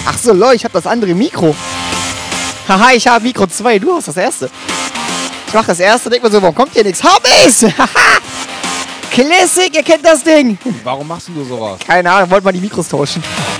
Ach so, lol, ich hab das andere Mikro. Haha, ich habe Mikro 2, du hast das erste. Ich mach das erste, denk mal so, warum kommt hier nichts? Hab ich's! Haha! Classic, ihr kennt das Ding. Warum machst du sowas? Keine Ahnung, wollte mal die Mikros tauschen.